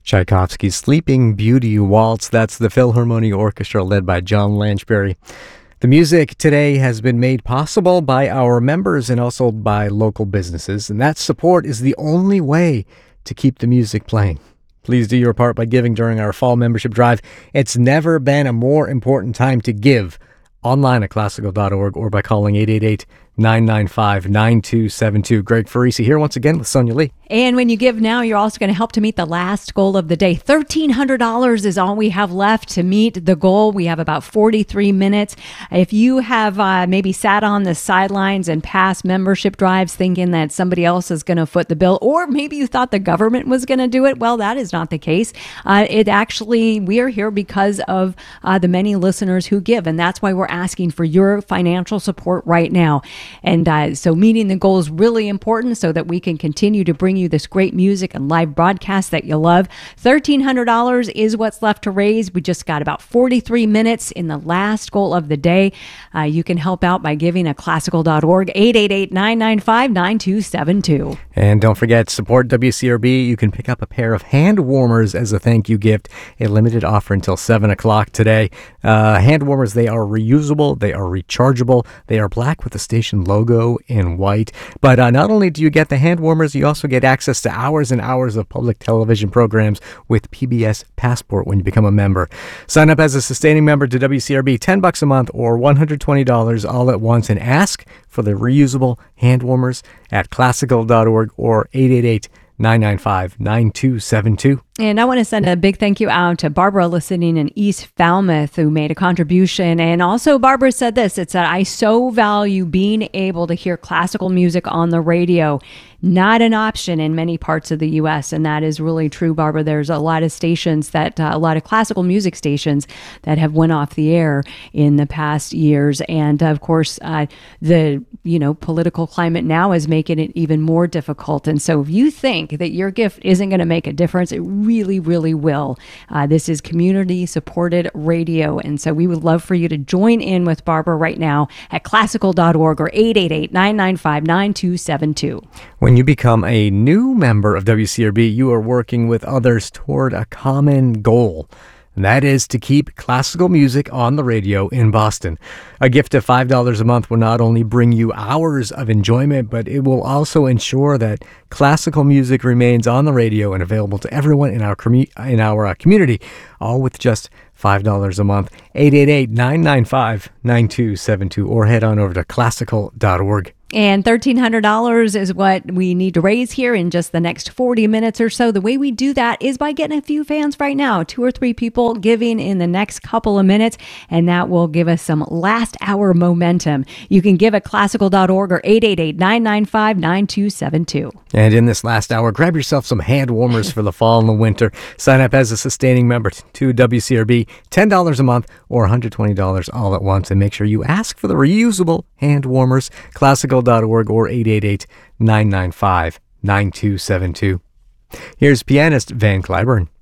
Tchaikovsky's Sleeping Beauty Waltz. That's the Philharmonic Orchestra led by John Lanchbery. The music today has been made possible by our members and also by local businesses, and that support is the only way to keep the music playing. Please do your part by giving during our fall membership drive. It's never been a more important time to give. Online at classical.org or by calling 888-995-9272. Greg Farisi here once again with Sonia Lee. And when you give now, you're also going to help to meet the last goal of the day. $1,300 is all we have left to meet the goal. We have about 43 minutes. If you have maybe sat on the sidelines and past membership drives thinking that somebody else is going to foot the bill, or maybe you thought the government was going to do it, well, that is not the case. We are here because of the many listeners who give, and that's why we're asking for your financial support right now. And so meeting the goal is really important so that we can continue to bring you this great music and live broadcast that you love. $1,300 is what's left to raise. We just got about 43 minutes in the last goal of the day. You can help out by giving at classical.org, 888-995-9272. And don't forget, support WCRB. You can pick up a pair of hand warmers as a thank you gift. A limited offer until 7 o'clock today. Hand warmers, they are reusable, they are rechargeable, they are black with the station logo in white. But not only do you get the hand warmers, you also get access to hours and hours of public television programs with PBS Passport when you become a member. Sign up as a sustaining member to WCRB, $10 a month or $120 all at once, and ask for the reusable hand warmers at classical.org or 888-995-9272. And I want to send a big thank you out to Barbara listening in East Falmouth who made a contribution. And also Barbara said this, it said, I so value being able to hear classical music on the radio. Not an option in many parts of the U.S. And that is really true, Barbara. There's a lot of stations a lot of classical music stations that have went off the air in the past years. And of course, the political climate now is making it even more difficult. And so if you think that your gift isn't going to make a difference, it really, really will. This is community-supported radio, and so we would love for you to join in with Barbara right now at classical.org or 888-995-9272. When you become a new member of WCRB, you are working with others toward a common goal. And that is to keep classical music on the radio in Boston. A gift of $5 a month will not only bring you hours of enjoyment, but it will also ensure that classical music remains on the radio and available to everyone in our community, all with just $5 a month. 888-995-9272 or head on over to classical.org. And $1,300 is what we need to raise here in just the next 40 minutes or so. The way we do that is by getting a few fans right now, 2 or 3 people giving in the next couple of minutes, and that will give us some last hour momentum. You can give at classical.org or 888-995-9272. And in this last hour, grab yourself some hand warmers for the fall and the winter. Sign up as a sustaining member to WCRB, $10 a month or $120 all at once, and make sure you ask for the reusable hand warmers. Classical.org or 888-995-9272. Here's pianist Van Cliburn.